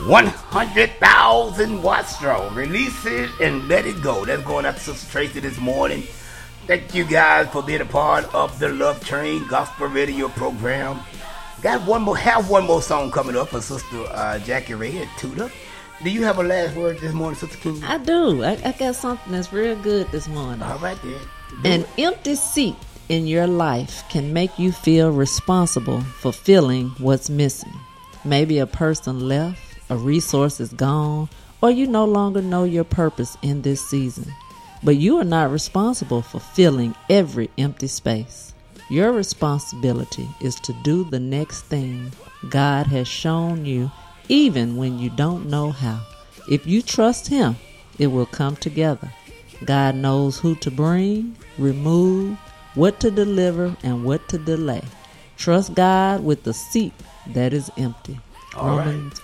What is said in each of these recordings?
100,000 watts strong. Release it and let it go. That's going out to Sister Tracy this morning. Thank you guys for being a part of the Love Train Gospel Radio program. Have one more song coming up for Sister Jackie Ray and Tudor. Do you have a last word this morning, Sister King? I do. I got something that's real good this morning. All right, An then. empty seat in your life can make you feel responsible for filling what's missing. Maybe a person left, a resource is gone, or you no longer know your purpose in this season. But you are not responsible for filling every empty space. Your responsibility is to do the next thing God has shown you, even when you don't know how. If you trust Him, it will come together. God knows who to bring, remove, what to deliver, and what to delay. Trust God with the seat that is empty. All Romans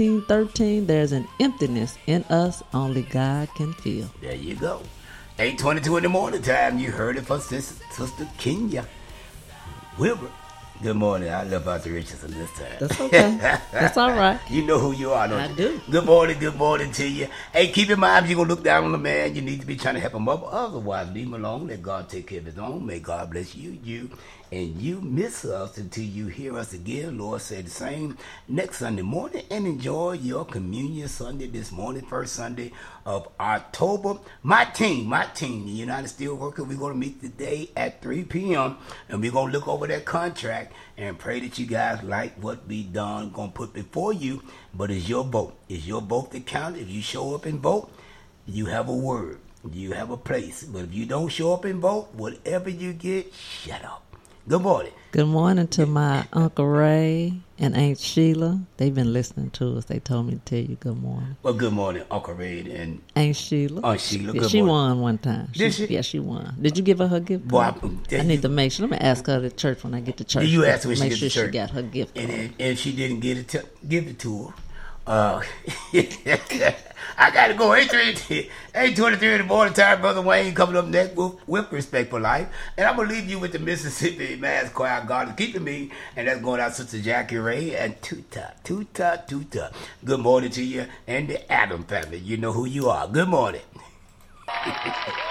15:13, there's an emptiness in us only God can fill. There you go. 8:22 in the morning time. You heard it from Sister Kenya Wilbur. Good morning. I love Arthur Richardson this time. That's okay. That's all right. You know who you are, don't I you? do. Good morning to you. Hey, keep in mind, if you're going to look down on the man, you need to be trying to help him up. Otherwise, leave him alone. Let God take care of his own. May God bless you, and you miss us until you hear us again. Lord, say the same next Sunday morning, and enjoy your communion Sunday this morning, first Sunday of October. My team, the United Steelworkers, we're going to meet today at 3 p.m., and we're going to look over that contract and pray that you guys like what we done, going to put before you. But it's your vote. It's your vote that counts. If you show up and vote, you have a word. You have a place. But if you don't show up and vote, whatever you get, shut up. Good morning. Good morning to my Uncle Ray and Aunt Sheila. They've been listening to us. They told me to tell you good morning. Well, good morning, Uncle Ray and Aunt Sheila. Aunt Sheila, Yeah, good she morning. won one time. Did she? Yeah, she won. Did you give her gift Boy, card? I need to make sure. Let me ask her at church when I get to church. You ask her when she make gets sure to church. she got her gift card. And she didn't give it to her. I got to go. 8:23 in the morning time. Brother Wayne coming up next with Respect for Life. And I'm going to leave you with the Mississippi Mass Choir. God is keeping me. And that's going out Sister Jackie Ray and Tuta. Good morning to you and the Adam family. You know who you are. Good morning.